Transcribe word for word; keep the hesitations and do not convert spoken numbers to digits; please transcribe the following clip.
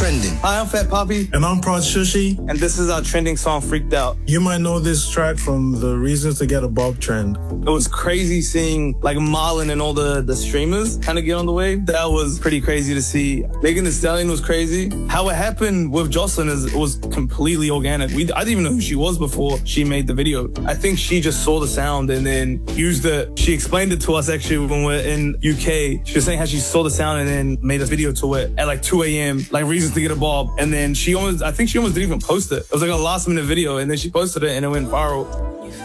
trending. Hi, I'm Fat Poppy. And I'm Prod Shushi. And this is our trending song, Freaked Out. You might know this track from the Reasons to Get a Bob trend. It was crazy seeing like Marlon and all the, the streamers kind of get on the wave. That was pretty crazy to see. Megan Thee Stallion was crazy. How it happened with Jocelyn is it was completely organic. We, I didn't even know who she was before she made the video. I think she just saw the sound and then used it. She explained it to us actually when we we're in U K. She was saying how she saw the sound and then made a video to it at like two A M, like Reasons to Get a Bob. And then she almost, I think she almost didn't even post it. It was like a last minute video and then she posted it and it went viral.